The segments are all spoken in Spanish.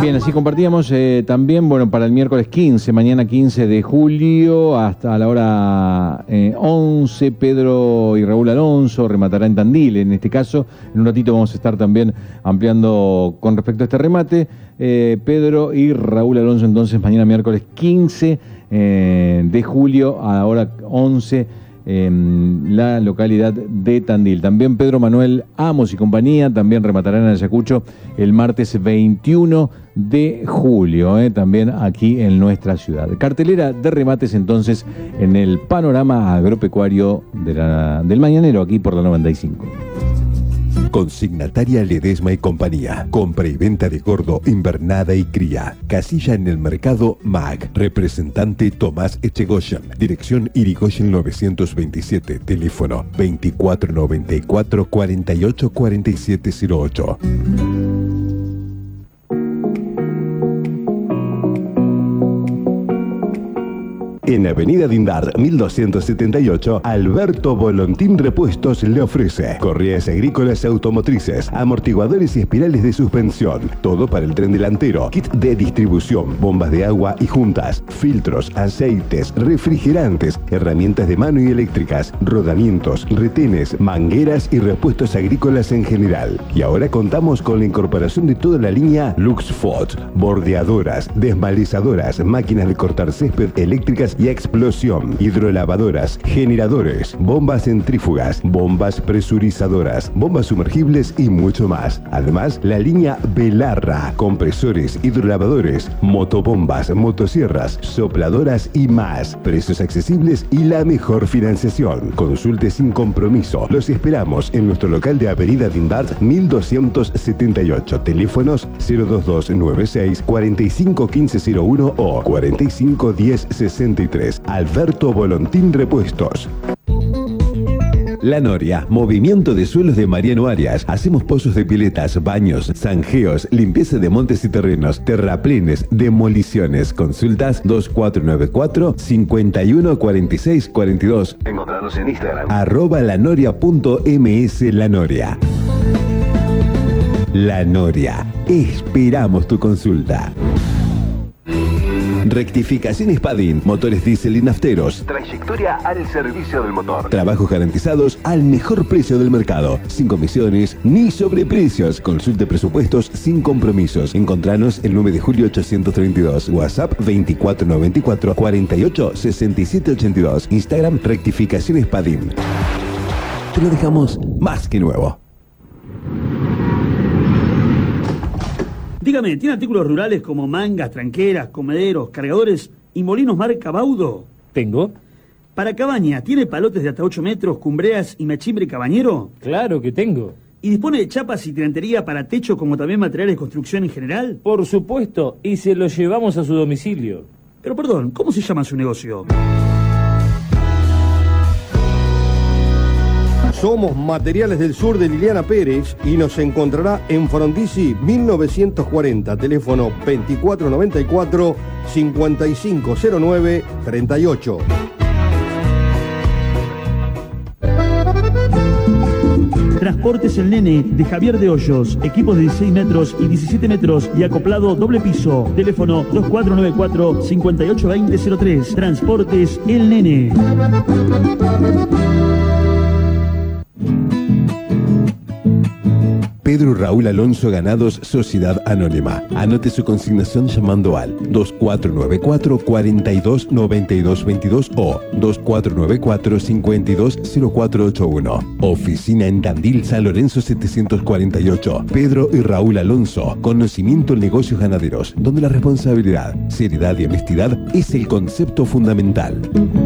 Bien, así compartíamos también, bueno, para el miércoles 15, mañana 15 de julio, hasta la hora 11, Pedro y Raúl Alonso rematará en Tandil, en este caso. En un ratito vamos a estar también ampliando con respecto a este remate. Pedro y Raúl Alonso, entonces, mañana miércoles 15 de julio, a la hora 11, en la localidad de Tandil. También Pedro Manuel Amos y compañía también rematarán en Ayacucho el martes 21 de julio, también aquí en nuestra ciudad. Cartelera de remates entonces en el panorama agropecuario del mañanero, aquí por la 95. Consignataria Ledesma y compañía. Compra y venta de gordo, invernada y cría. Casilla en el mercado MAG. Representante Tomás Echegoyen. Dirección Irigoyen 927. Teléfono 2494 484708. En Avenida Dindar, 1278, Alberto Volontín Repuestos le ofrece correas agrícolas automotrices, amortiguadores y espirales de suspensión, todo para el tren delantero, kit de distribución, bombas de agua y juntas, filtros, aceites, refrigerantes, herramientas de mano y eléctricas, rodamientos, retenes, mangueras y repuestos agrícolas en general. Y ahora contamos con la incorporación de toda la línea Luxfoot, bordeadoras, desmalizadoras, máquinas de cortar césped eléctricas y explosión, hidrolavadoras, generadores, bombas centrífugas, bombas presurizadoras, bombas sumergibles y mucho más. Además, la línea Belarra, compresores, hidrolavadores, motobombas, motosierras, sopladoras y más. Precios accesibles y la mejor financiación. Consulte sin compromiso. Los esperamos en nuestro local de Avenida Dindart 1278. Teléfonos 02296 451501 o 451063. Alberto Volontín Repuestos. La Noria, movimiento de suelos de Mariano Arias. Hacemos pozos de piletas, baños, zanjeos, limpieza de montes y terrenos, terraplenes, demoliciones. Consultas 2494 514642. Encontrarnos en Instagram @lanoria.ms La Noria. La Noria. Esperamos tu consulta. Rectificaciones Padin, motores diésel y nafteros. Trayectoria al servicio del motor. Trabajos garantizados al mejor precio del mercado. Sin comisiones ni sobreprecios. Consulte presupuestos sin compromisos. Encontranos el 9 de julio 832. WhatsApp 2494 48 67 82. Instagram Rectificaciones Padin. Te lo dejamos más que nuevo. Dígame, ¿tiene artículos rurales como mangas, tranqueras, comederos, cargadores y molinos marca Baudo? Tengo. Para cabaña, ¿tiene palotes de hasta 8 metros, cumbreas y machimbre cabañero? Claro que tengo. ¿Y dispone de chapas y tirantería para techo como también materiales de construcción en general? Por supuesto, y se lo llevamos a su domicilio. Pero perdón, ¿cómo se llama su negocio? Somos Materiales del Sur de Liliana Pérez y nos encontrará en Frondizi 1940, teléfono 2494 5509 38. Transportes El Nene, de Javier de Hoyos. Equipos de 16 metros y 17 metros y acoplado doble piso. Teléfono 2494 582003. Transportes El Nene. Pedro Raúl Alonso Ganados Sociedad Anónima. Anote su consignación llamando al 2494 42 92 22 o 2494 52 0481. Oficina en Tandil, San Lorenzo 748. Pedro y Raúl Alonso. Conocimiento en negocios ganaderos, donde la responsabilidad, seriedad y honestidad es el concepto fundamental.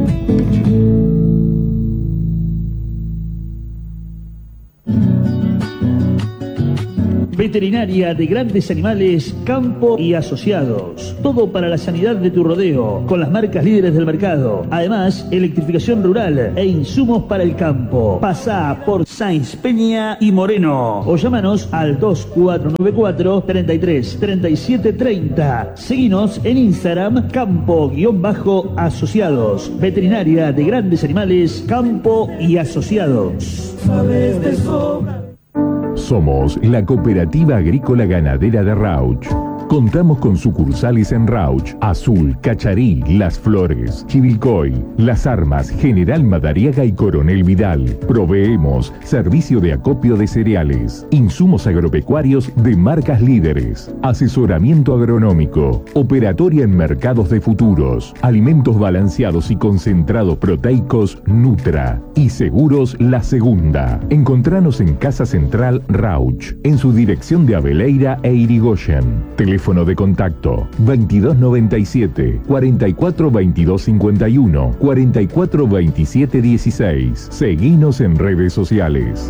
Veterinaria de Grandes Animales, Campo y Asociados. Todo para la sanidad de tu rodeo, con las marcas líderes del mercado. Además, electrificación rural e insumos para el campo. Pasá por Sáenz Peña y Moreno o llámanos al 2494 33 37 30. Seguinos en Instagram, Campo-Asociados. Veterinaria de Grandes Animales, Campo y Asociados. Sabes de sobra. Somos la Cooperativa Agrícola Ganadera de Rauch. Contamos con sucursales en Rauch, Azul, Cacharí, Las Flores, Chivilcoy, Las Armas, General Madariaga y Coronel Vidal. Proveemos servicio de acopio de cereales, insumos agropecuarios de marcas líderes, asesoramiento agronómico, operatoria en mercados de futuros, alimentos balanceados y concentrados proteicos Nutra y seguros La Segunda. Encontranos en Casa Central Rauch, en su dirección de Aveleira e Irigoyen. Teléfono de contacto 2297 44 22 51 44 27 16. Seguinos en redes sociales.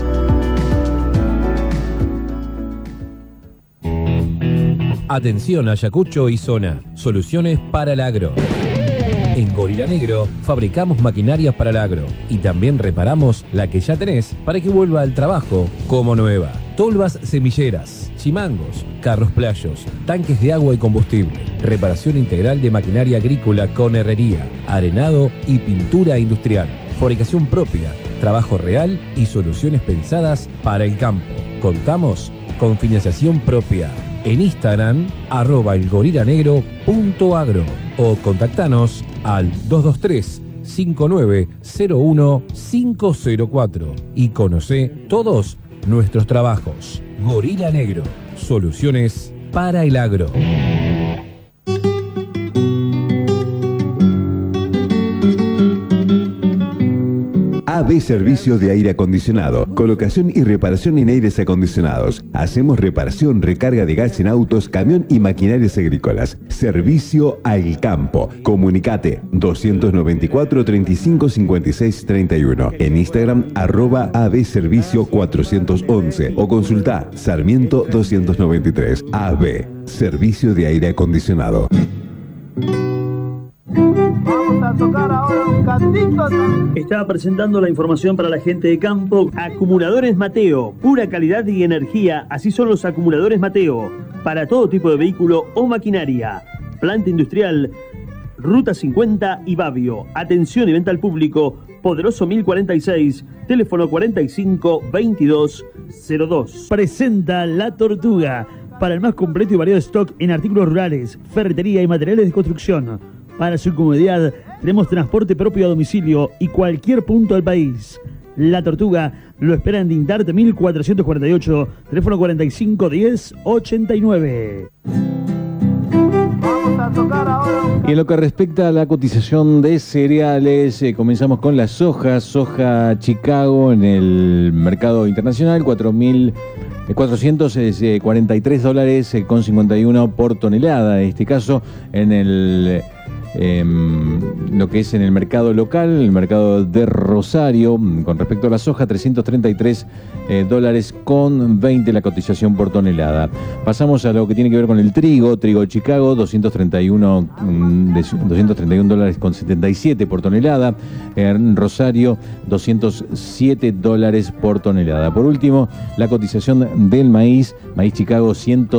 Atención Ayacucho y zona. Soluciones para el agro. En Gorila Negro fabricamos maquinarias para el agro y también reparamos la que ya tenés para que vuelva al trabajo como nueva. Tolvas semilleras, chimangos, carros playos, tanques de agua y combustible, reparación integral de maquinaria agrícola con herrería, arenado y pintura industrial, fabricación propia, trabajo real y soluciones pensadas para el campo. Contamos con financiación propia. En Instagram, @elgorilanegro.agro o contactanos al 223-5901-504 y conocé todos nuestros trabajos. Gorila Negro, soluciones para el agro. AB Servicio de Aire Acondicionado, colocación y reparación en aires acondicionados. Hacemos reparación, recarga de gas en autos, camión y maquinarias agrícolas. Servicio al campo. Comunicate 294 35 56 31. En Instagram @AB Servicio 411 o consulta Sarmiento 293. AB Servicio de Aire Acondicionado. Vamos a tocar ahora un cantito. Estaba presentando la información para la gente de campo. Acumuladores Mateo, pura calidad y energía. Así son los acumuladores Mateo, para todo tipo de vehículo o maquinaria. Planta industrial, Ruta 50 y Babio. Atención y venta al público. Poderoso 1046, teléfono 45 22 02. Presenta La Tortuga, para el más completo y variado stock en artículos rurales, ferretería y materiales de construcción. Para su comodidad, tenemos transporte propio a domicilio y cualquier punto del país. La Tortuga lo espera en Dindarte 1448, teléfono 45 10 89. Vamos a tocar ahora Y en lo que respecta a la cotización de cereales, comenzamos con la soja. Soja Chicago en el mercado internacional, 443 dólares con 51 por tonelada. En este caso, en el lo que es en el mercado local, el mercado de Rosario, con respecto a la soja, 333 dólares con 20 la cotización por tonelada. Pasamos a lo que tiene que ver con el trigo. Trigo Chicago, 231 dólares con 77 por tonelada. En Rosario, 207 dólares por tonelada. Por último, la cotización del maíz. Maíz Chicago,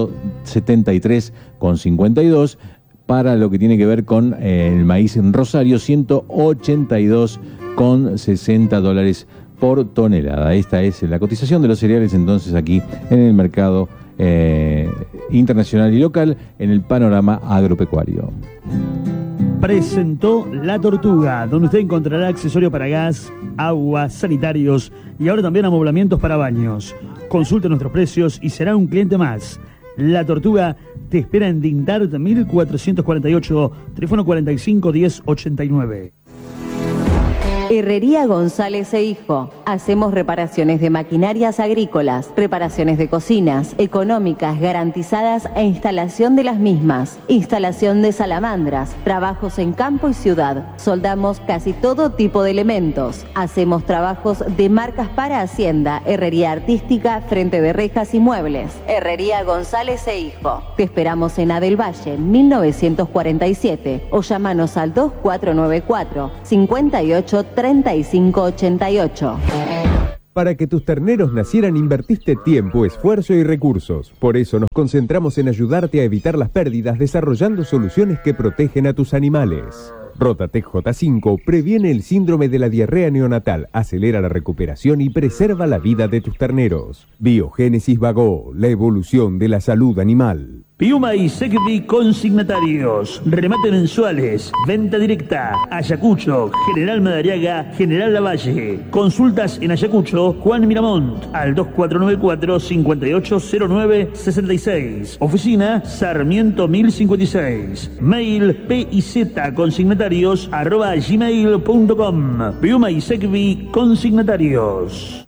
173 con 52. Para lo que tiene que ver con el maíz en Rosario, 182 con 60 dólares por tonelada. Esta es la cotización de los cereales entonces aquí en el mercado internacional y local en el panorama agropecuario. Presentó La Tortuga, donde usted encontrará accesorio para gas, agua, sanitarios y ahora también amoblamientos para baños. Consulte nuestros precios y será un cliente más. La Tortuga te espera en Dindart 1448, teléfono 45 10 89. Herrería González e Hijo. Hacemos reparaciones de maquinarias agrícolas, reparaciones de cocinas, económicas, garantizadas e instalación de las mismas. Instalación de salamandras, trabajos en campo y ciudad. Soldamos casi todo tipo de elementos. Hacemos trabajos de marcas para Hacienda, herrería artística, frente de rejas y muebles. Herrería González e Hijo. Te esperamos en Adel Valle, 1947 o llamanos al 2494 58 3588. Para que tus terneros nacieran invertiste tiempo, esfuerzo y recursos. Por eso nos concentramos en ayudarte a evitar las pérdidas desarrollando soluciones que protegen a tus animales. Rotatec J5 previene el síndrome de la diarrea neonatal, acelera la recuperación y preserva la vida de tus terneros. Biogénesis Vago, la evolución de la salud animal. Piuma y Secvi consignatarios, remate mensuales, venta directa, Ayacucho, General Madariaga, General Lavalle. Consultas en Ayacucho, Juan Miramont, al 2494-5809-66. Oficina, Sarmiento 1056. Mail pizconsignatarios@gmail.com. Piuma y Secvi consignatarios.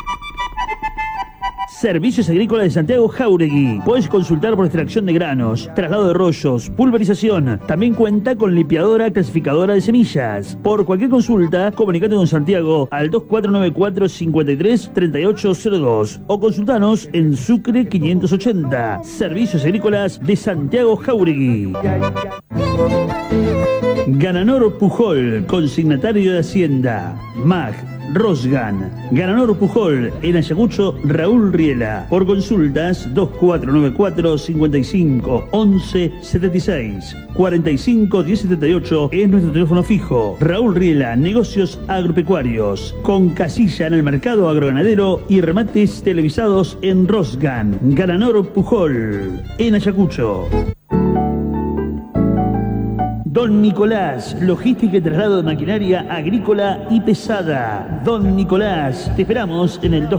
Servicios Agrícolas de Santiago Jáuregui. Puedes consultar por extracción de granos, traslado de rollos, pulverización. También cuenta con limpiadora clasificadora de semillas. Por cualquier consulta, comunicate con Santiago al 2494-533802 o consultanos en Sucre 580. Servicios Agrícolas de Santiago Jáuregui. Gananor Pujol, consignatario de Hacienda. MAG, Rosgan, Gananor Pujol, en Ayacucho, Raúl Riela. Por consultas, 2494-55-11-76. 45-1078 es nuestro teléfono fijo. Raúl Riela, negocios agropecuarios, con casilla en el mercado agroganadero y remates televisados en Rosgan. Gananor Pujol, en Ayacucho. Don Nicolás, logística y traslado de maquinaria agrícola y pesada. Don Nicolás, te esperamos en el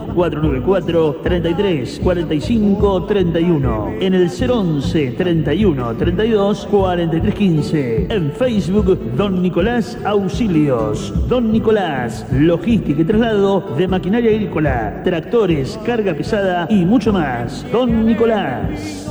2494-334531, en el 011-31-32-4315, en Facebook Don Nicolás Auxilios. Don Nicolás, logística y traslado de maquinaria agrícola, tractores, carga pesada y mucho más. Don Nicolás.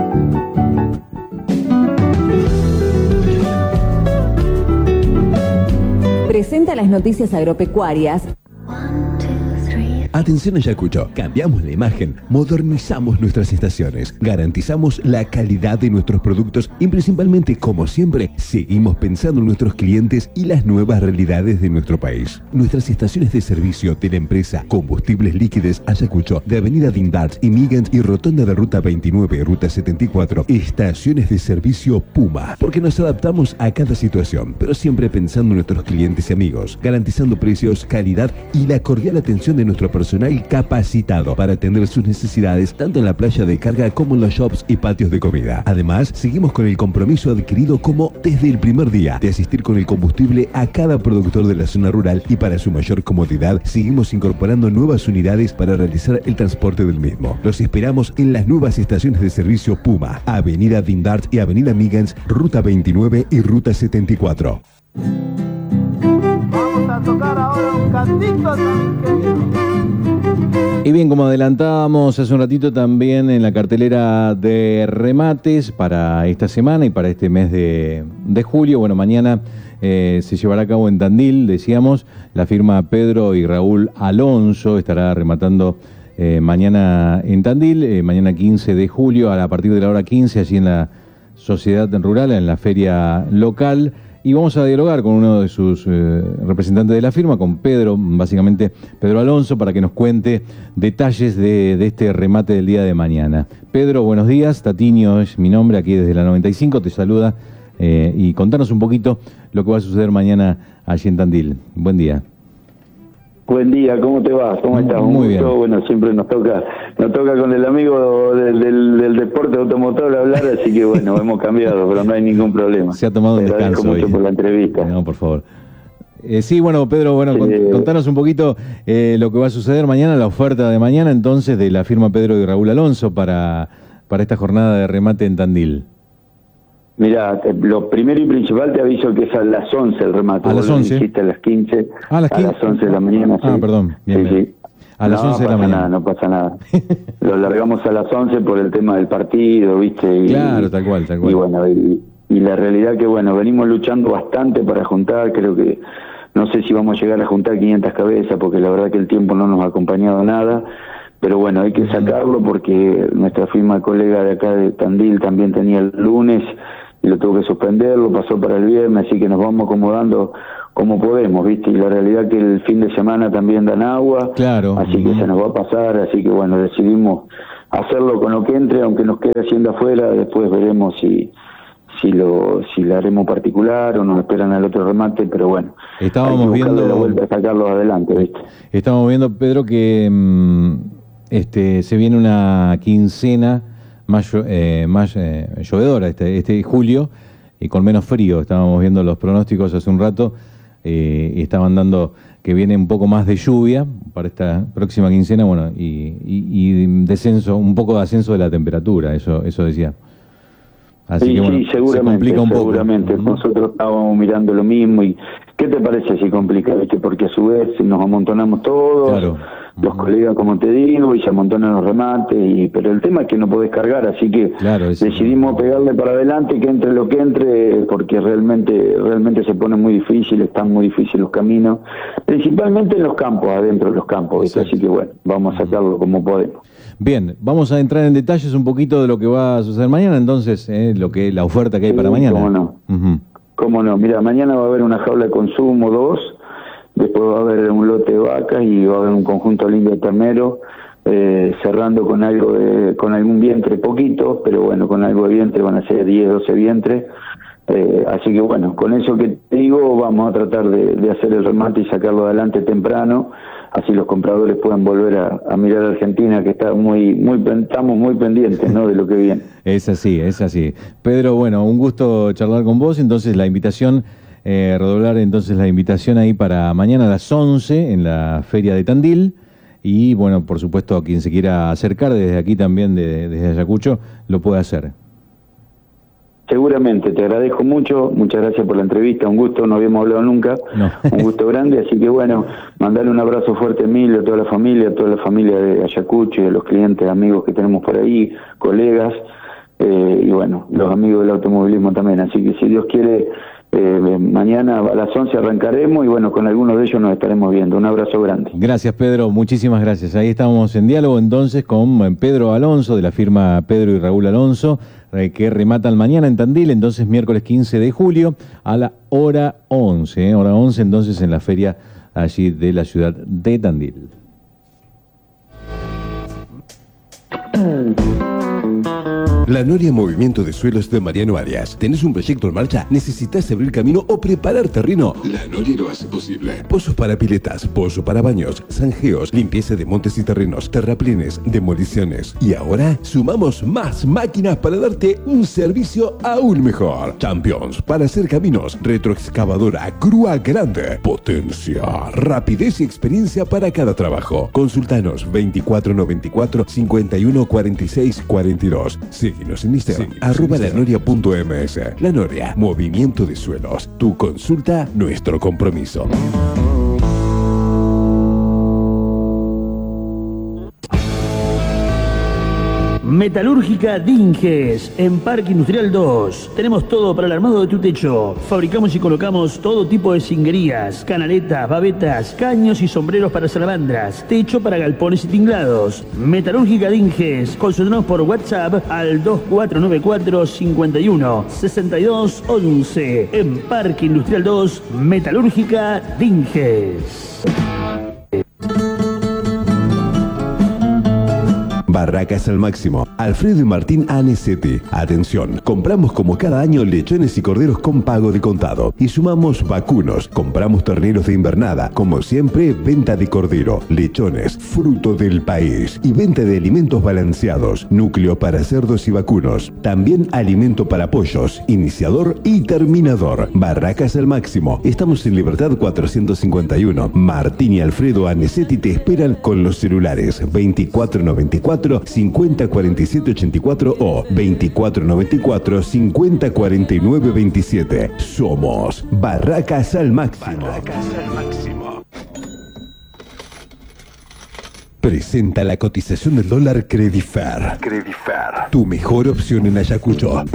Presenta las noticias agropecuarias. Atención Ayacucho, cambiamos la imagen, modernizamos nuestras estaciones, garantizamos la calidad de nuestros productos y principalmente, como siempre, seguimos pensando en nuestros clientes y las nuevas realidades de nuestro país. Nuestras estaciones de servicio de la empresa Combustibles Líquidos Ayacucho, de Avenida Dindart y Migant y Rotonda de Ruta 29 y Ruta 74, estaciones de servicio Puma, porque nos adaptamos a cada situación, pero siempre pensando en nuestros clientes y amigos, garantizando precios, calidad y la cordial atención de nuestro personal capacitado para atender sus necesidades tanto en la playa de carga como en los shops y patios de comida. Además, seguimos con el compromiso adquirido como desde el primer día de asistir con el combustible a cada productor de la zona rural y para su mayor comodidad seguimos incorporando nuevas unidades para realizar el transporte del mismo. Los esperamos en las nuevas estaciones de servicio Puma, Avenida Dindart y Avenida Migans, Ruta 29 y Ruta 74. Vamos a tocar ahora un cantito también. Y bien, como adelantábamos hace un ratito también en la cartelera de remates para esta semana y para este mes de julio, bueno, mañana se llevará a cabo en Tandil, decíamos, la firma Pedro y Raúl Alonso estará rematando mañana en Tandil, mañana 15 de julio a partir de la hora 15, allí en la Sociedad Rural, en la feria local. Y vamos a dialogar con uno de sus representantes de la firma, con Pedro, básicamente Pedro Alonso, para que nos cuente detalles de este remate del día de mañana. Pedro, buenos días. Tatiño es mi nombre, aquí desde la 95, te saluda. Y contanos un poquito lo que va a suceder mañana allí en Tandil. Buen día. Buen día, ¿cómo te va? ¿Cómo estás? Muy bien. Bueno, siempre nos toca con el amigo del deporte automotor hablar, así que bueno, hemos cambiado, pero no hay ningún problema. Se ha tomado un descanso. Te agradezco mucho por la entrevista. No, por favor. Sí, bueno, Pedro, contanos un poquito lo que va a suceder mañana, la oferta de mañana, entonces, de la firma Pedro y Raúl Alonso para esta jornada de remate en Tandil. Mira, lo primero y principal te aviso que es a las 11 el remate. ¿A las 11? Hiciste a las 15. ¿A las 15? A las 11 de la mañana, sí. Ah, perdón. Bien, sí, bien. sí. A las 11 de la mañana. No pasa nada. Lo largamos a las 11 por el tema del partido, ¿viste? Claro, tal cual. Y bueno, y la realidad que, bueno, venimos luchando bastante para juntar, creo que, no sé si vamos a llegar a juntar 500 cabezas, porque la verdad que el tiempo no nos ha acompañado nada, pero bueno, hay que sacarlo porque nuestra firma colega de acá de Tandil también tenía el lunes, y lo tuvo que suspender, lo pasó para el viernes, así que nos vamos acomodando como podemos, ¿viste? Y la realidad que el fin de semana también dan agua, claro, así que se nos va a pasar, así que bueno, decidimos hacerlo con lo que entre, aunque nos quede haciendo afuera, después veremos si la haremos particular o nos esperan al otro remate, pero bueno, estábamos viendo la vuelta a sacarlos adelante, ¿viste? Estábamos viendo, Pedro, que se viene una quincena más llovedora este julio y con menos frío. Estábamos viendo los pronósticos hace un rato y estaban dando que viene un poco más de lluvia para esta próxima quincena, bueno, y descenso, un poco de ascenso de la temperatura, eso decía. Así sí, que bueno, sí, seguramente, se complica un seguramente. poco. Nosotros estábamos mirando lo mismo y ¿qué te parece si complica? ¿Viste? Porque a su vez nos amontonamos todos, Claro. los colegas, como te digo, y se amontonan los remates, pero el tema es que no podés cargar, así que Claro, decidimos pegarle para adelante, que entre lo que entre, porque realmente se pone muy difícil, están muy difíciles los caminos, principalmente en los campos, adentro de los campos, ¿viste? Así que bueno, vamos a sacarlo como podemos. Bien, vamos a entrar en detalles un poquito de lo que va a suceder mañana, entonces, la oferta que hay para mañana. Cómo no. Ujú. Cómo no, mira, mañana va a haber una jaula de consumo, 2, después va a haber un lote de vacas y va a haber un conjunto lindo de ternero, cerrando con algún vientre, poquito, pero bueno, con algo de vientre van a ser 10, 12 vientres. Así que bueno, con eso que te digo, vamos a tratar de hacer el remate y sacarlo adelante temprano, así los compradores puedan volver a mirar a Argentina, que estamos muy pendientes, ¿no?, de lo que viene. Es así, es así. Pedro, bueno, un gusto charlar con vos, entonces la invitación, redoblar entonces la invitación ahí para mañana a las 11 en la Feria de Tandil, y bueno, por supuesto, a quien se quiera acercar desde aquí también, desde Ayacucho, lo puede hacer. Seguramente, te agradezco mucho, muchas gracias por la entrevista, un gusto, no habíamos hablado nunca, No. Un gusto grande, así que bueno, mandarle un abrazo fuerte a Emilio, a toda la familia de Ayacucho y a los clientes, amigos que tenemos por ahí, colegas, y bueno, los amigos del automovilismo también, así que si Dios quiere, mañana a las 11 arrancaremos y bueno, con algunos de ellos nos estaremos viendo. Un abrazo grande. Gracias, Pedro, muchísimas gracias. Ahí estamos en diálogo entonces con Pedro Alonso, de la firma Pedro y Raúl Alonso, que rematan mañana en Tandil, entonces miércoles 15 de julio a la hora 11, hora 11 entonces en la feria allí de la ciudad de Tandil. La Noria Movimiento de Suelos de Mariano Arias. ¿Tenés un proyecto en marcha? ¿Necesitas abrir camino o preparar terreno? La Noria lo hace posible. Pozos para piletas, pozo para baños, zanjeos, limpieza de montes y terrenos, terraplenes, demoliciones. Y ahora sumamos más máquinas para darte un servicio aún mejor. Champions para hacer caminos, retroexcavadora, grúa grande, potencia, rapidez y experiencia para cada trabajo. Consultanos 2494 51 46 42. Síguenos en Instagram, @lanoria.ms. La Noria, Movimiento de Suelos. Tu consulta, nuestro compromiso. Metalúrgica Dinges, en Parque Industrial 2. Tenemos todo para el armado de tu techo. Fabricamos y colocamos todo tipo de cinguerías, canaletas, babetas, caños y sombreros para salamandras, techo para galpones y tinglados. Metalúrgica Dinges, consultanos por WhatsApp al 2494 51 62 11. En Parque Industrial 2, Metalúrgica Dinges. Barracas al máximo. Alfredo y Martín Anesetti. Atención, compramos como cada año lechones y corderos con pago de contado. Y sumamos vacunos. Compramos terneros de invernada. Como siempre, venta de cordero, lechones, fruto del país. Y venta de alimentos balanceados. Núcleo para cerdos y vacunos. También alimento para pollos, iniciador y terminador. Barracas al máximo. Estamos en Libertad 451. Martín y Alfredo Anesetti te esperan con los celulares 2494 50 47 84 o 2494 50 49 27. Somos Barracas al máximo. Barracas al máximo. Presenta la cotización del dólar Credifer. Credifer. Tu mejor opción en Ayacucho.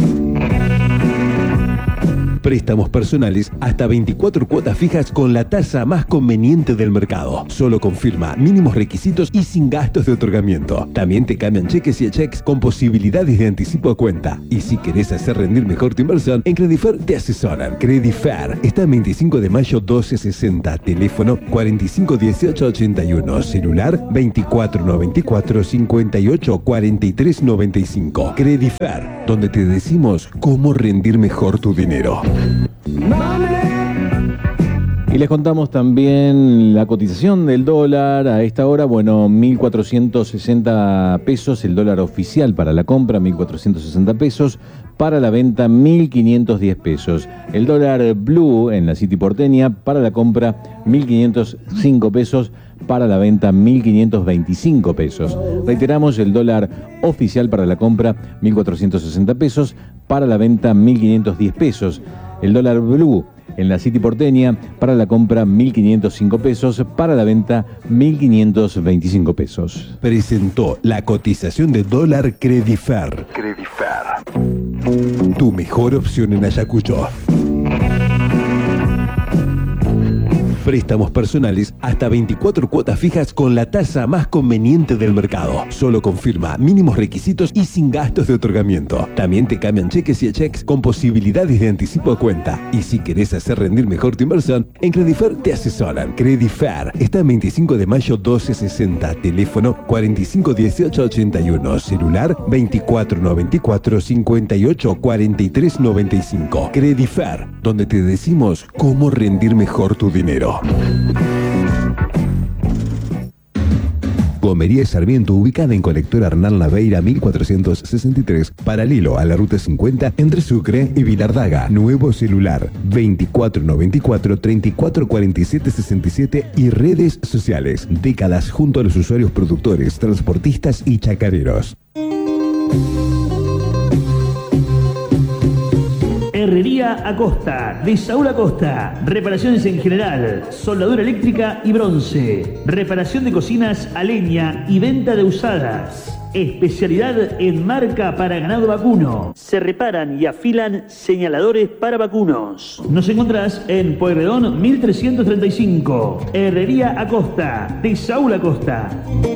Préstamos personales hasta 24 cuotas fijas con la tasa más conveniente del mercado. Solo confirma mínimos requisitos y sin gastos de otorgamiento. También te cambian cheques y cheques con posibilidades de anticipo a cuenta. Y si querés hacer rendir mejor tu inversión, en Credifer te asesoran. Credifer está en 25 de mayo 1260. Teléfono 45 18 81. Celular 24 94 58 43 95. Credifer, donde te decimos cómo rendir mejor tu dinero. Y les contamos también la cotización del dólar a esta hora. Bueno, 1.460 pesos el dólar oficial para la compra, 1.460 pesos. Para la venta, 1.510 pesos. El dólar blue en la City porteña para la compra, 1.505 pesos. Para la venta, 1.525 pesos. Reiteramos, el dólar oficial para la compra, 1.460 pesos. Para la venta, 1.510 pesos. El dólar blue en la City porteña para la compra, 1.505 pesos. Para la venta, 1.525 pesos. Presentó la cotización de dólar Credifer. Tu mejor opción en Ayacucho. Préstamos personales hasta 24 cuotas fijas con la tasa más conveniente del mercado. Solo confirma mínimos requisitos y sin gastos de otorgamiento. También te cambian cheques y cheques con posibilidades de anticipo a cuenta. Y si querés hacer rendir mejor tu inversión, en Credifer te asesoran. Credifer está en 25 de mayo 1260, teléfono 451881, celular 2494 58 43 95. Credifer, donde te decimos cómo rendir mejor tu dinero. Comería Sarmiento, ubicada en Colector Hernán Laveira 1463, paralelo a la Ruta 50 entre Sucre y Vilardaga. Nuevo celular 2494 3447 67 y redes sociales. Décadas junto a los usuarios, productores, transportistas y chacareros. Herrería Acosta, de Saúl Acosta. Reparaciones en general, soldadura eléctrica y bronce. Reparación de cocinas a leña y venta de usadas. Especialidad en marca para ganado vacuno. Se reparan y afilan señaladores para vacunos. Nos encontrás en Pueyrredón 1335. Herrería Acosta, de Saúl Acosta.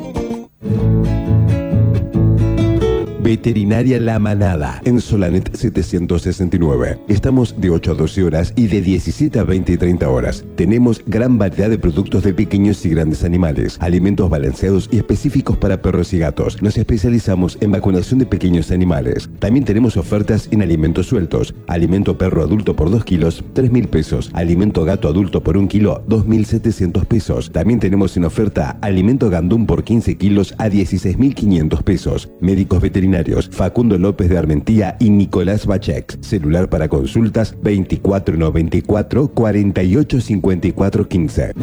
Veterinaria La Manada, en Solanet 769. Estamos de 8 a 12 horas y de 17 a 20 y 30 horas. Tenemos gran variedad de productos de pequeños y grandes animales, alimentos balanceados y específicos para perros y gatos. Nos especializamos en vacunación de pequeños animales. También tenemos ofertas en alimentos sueltos. Alimento perro adulto por 2 kilos, 3.000 pesos. Alimento gato adulto por 1 kilo, 2.700 pesos. También tenemos en oferta alimento gandum por 15 kilos a 16.500 pesos. Médicos veterinarios Facundo López de Armentía y Nicolás Bachek. Celular para consultas 2494 48 54 15.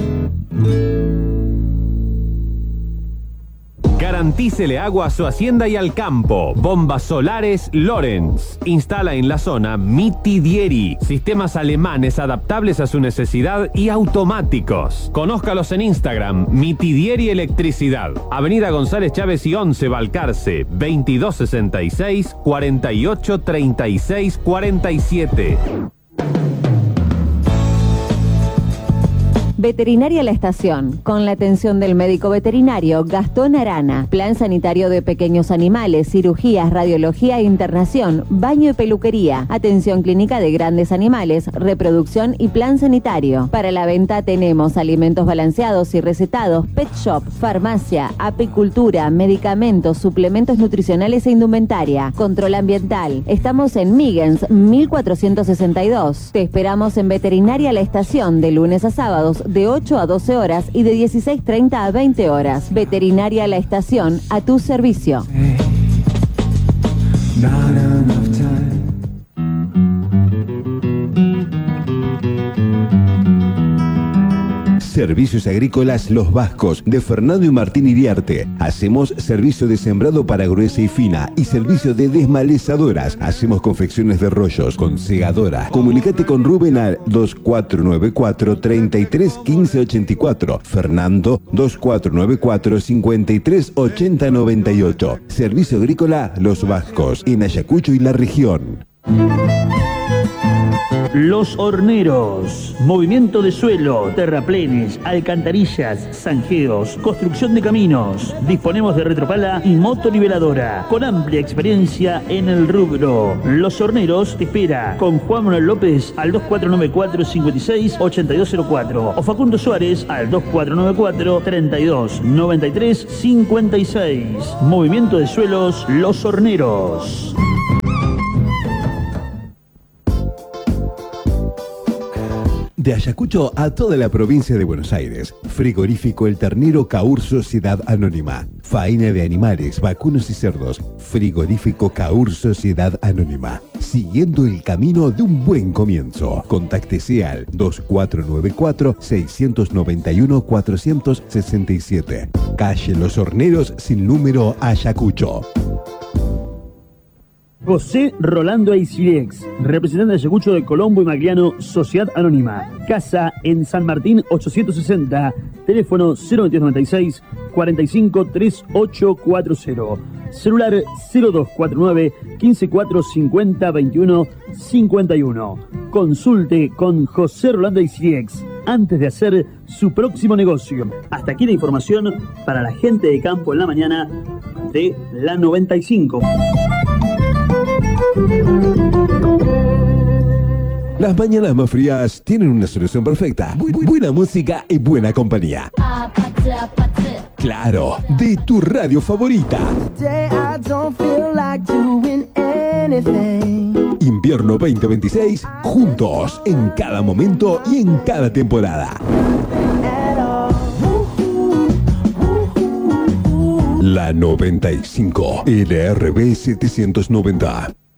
Garantícele agua a su hacienda y al campo. Bombas solares Lorenz. Instala en la zona Mitidieri. Sistemas alemanes adaptables a su necesidad y automáticos. Conózcalos en Instagram, Mitidieri Electricidad. Avenida González Chávez y 11 Balcarce, 2266 48 36 47. Veterinaria La Estación, con la atención del médico veterinario Gastón Arana. Plan sanitario de pequeños animales, cirugías, radiología e internación, baño y peluquería. Atención clínica de grandes animales, reproducción y plan sanitario. Para la venta tenemos alimentos balanceados y recetados, pet shop, farmacia, apicultura, medicamentos, suplementos nutricionales e indumentaria. Control ambiental. Estamos en Migens 1462. Te esperamos en Veterinaria La Estación de lunes a sábados de 8 a 12 horas y de 16:30 a 20 horas. Veterinaria La Estación, a tu servicio. Servicios Agrícolas Los Vascos, de Fernando y Martín Iriarte. Hacemos servicio de sembrado para gruesa y fina y servicio de desmalezadoras. Hacemos confecciones de rollos con segadora. Comunícate con Rubén al 2494 33 15 84. Fernando 2494 53 80 98. Servicio Agrícola Los Vascos, en Ayacucho y la región. Los Horneros. Movimiento de suelo, terraplenes, alcantarillas, zanjeos, construcción de caminos. Disponemos de retropala y motoniveladora, con amplia experiencia en el rubro. Los Horneros te espera con Juan Manuel López al 2494 56 8204 o Facundo Suárez al 2494 32 93 56. Movimiento de suelos Los Horneros. De Ayacucho a toda la provincia de Buenos Aires. Frigorífico El Ternero Caur Sociedad Anónima. Faena de animales, vacunos y cerdos. Frigorífico Caur Sociedad Anónima. Siguiendo el camino de un buen comienzo. Contáctese al 2494-691-467. Calle Los Horneros sin número Ayacucho. José Rolando Aiciliex, representante de Ayacucho de Colombo y Magliano, Sociedad Anónima. Casa en San Martín 860, teléfono 02296 45 3840. Celular 0249 15450 21 51. Consulte con José Rolando Aiciliex antes de hacer su próximo negocio. Hasta aquí la información para la gente de campo en la mañana de la 95. Las mañanas más frías tienen una solución perfecta. Buena música y buena compañía. Claro, de tu radio favorita. Invierno 2026, juntos, en cada momento y en cada temporada. La 95, LRB 790.